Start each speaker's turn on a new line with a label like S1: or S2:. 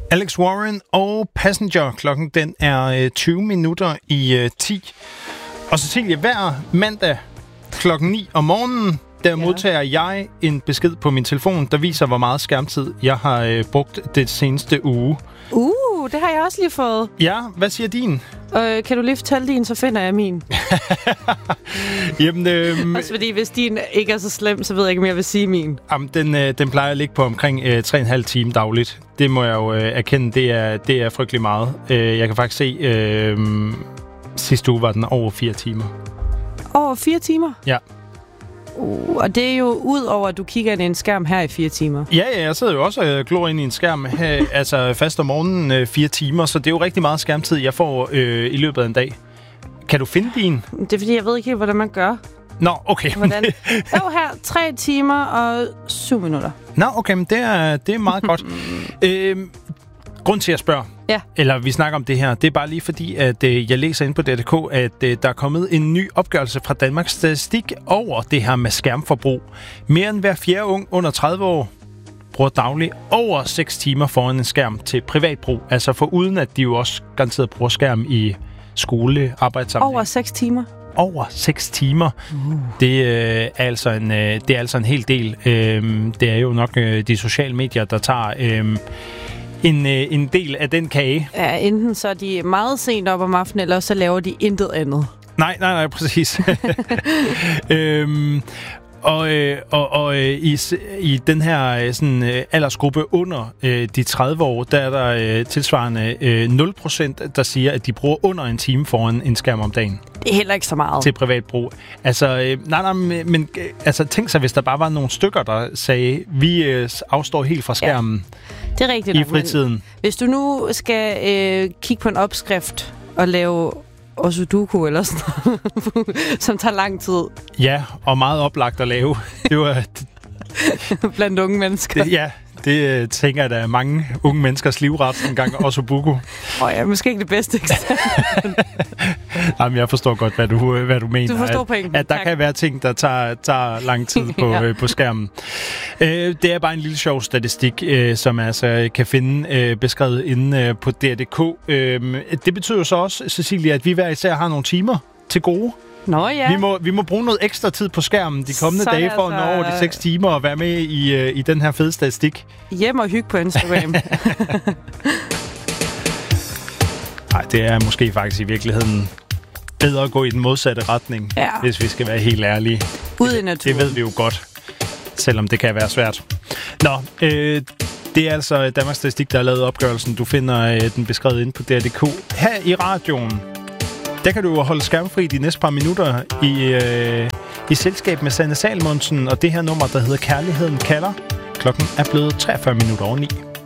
S1: Alex Warren og Passenger. Klokken den er 20 minutter i 10. Og Cecilie, hver mandag klokken 9 om morgenen, der modtager jeg en besked på min telefon, der viser, hvor meget skærmtid jeg har brugt det seneste uge.
S2: Det har jeg også lige fået.
S1: Ja, hvad siger din?
S2: Kan du lige fortælle din, så finder jeg min.
S1: Jamen,
S2: også fordi, hvis din ikke er så slem, så ved jeg ikke, om jeg vil sige min.
S1: Jamen, den plejer at ligge på omkring 3,5 timer dagligt. Det må jeg jo erkende, det er frygtelig meget. Jeg kan faktisk se, sidste uge var den over 4 timer.
S2: Over 4 timer?
S1: Ja.
S2: Og det er jo ud over, at du kigger ind i en skærm her i 4 timer.
S1: Ja, jeg sidder jo også og glor ind i en skærm her, altså fast om morgenen 4 timer, så det er jo rigtig meget skærmtid, jeg får i løbet af en dag. Kan du finde din?
S2: Det er fordi, jeg ved ikke helt, hvordan man gør.
S1: Nå, okay.
S2: Hvordan? Her, 3 timer og 7 minutter.
S1: Nå, okay, men det er meget godt. Grund til at spørge, eller vi snakker om det her, det er bare lige fordi, at jeg læser ind på DRDK, at der er kommet en ny opgørelse fra Danmarks Statistik over det her med skærmforbrug. Mere end hver fjerde ung under 30 år bruger dagligt over 6 timer foran en skærm til privatbrug. Altså for uden at de jo også garanteret bruger skærm i skole, arbejdssammenhæng.
S2: Over 6 timer? Over
S1: 6 timer. Det er altså en hel del. Det er jo nok de sociale medier, der tager en del af den kage.
S2: Ja, enten så er de meget sent op om aftenen, eller så laver de intet andet.
S1: Nej, præcis. I den her sådan, aldersgruppe under de 30 år, der er der tilsvarende 0%, der siger, at de bruger under en time foran en skærm om dagen.
S2: Det er heller ikke så meget.
S1: Til privatbrug. Altså, men altså, tænk sig, hvis der bare var nogle stykker, der sagde, vi afstår helt fra skærmen.
S2: Det er rigtigt.
S1: I fritiden.
S2: Hvis du nu skal kigge på en opskrift og lave Sudoku eller sådan noget, som tager lang tid.
S1: Ja, og meget oplagt at lave. Det var
S2: blandt unge mennesker.
S1: Det tænker jeg, der er mange unge menneskers livret engang, og Sudoku.
S2: Ja, måske ikke det bedste eksempel.
S1: Jamen, jeg forstår godt, hvad du mener.
S2: Du forstår pointen.
S1: At der kan være ting, der tager lang tid på skærmen. Det er bare en lille sjov statistik, som altså kan finde beskrevet inde på DRDK. Det betyder så også, Cecilia, at vi hver især har nogle timer til gode.
S2: Nå ja.
S1: Vi må bruge noget ekstra tid på skærmen de kommende dage for at nå over de 6 timer og være med i den her fede statistik.
S2: Hjem og hygge på Instagram.
S1: Nej, det er måske faktisk i virkeligheden bedre at gå i den modsatte retning, hvis vi skal være helt ærlige.
S2: Ude i naturen.
S1: Det ved vi jo godt, selvom det kan være svært. Nå, det er altså Danmarks Statistik, der har lavet opgørelsen. Du finder den beskrevet inde på DRDK. Her i radioen, der kan du holde skærmfri de næste par minutter i selskab med Sanne Salmonsen og det her nummer, der hedder Kærligheden kalder. Klokken er blevet 43 minutter over 9.